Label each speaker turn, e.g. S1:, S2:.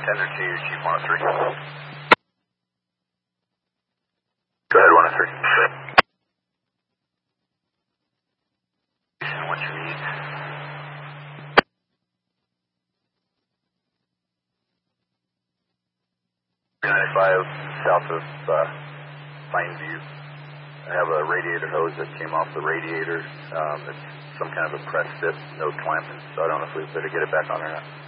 S1: Tender to Chief 103. Go ahead, 103. What you need. 395 south of Pineview. I have a radiator hose that came off the radiator. It's some kind of a press fit, no clamping, so I don't know if we better get it back on or not.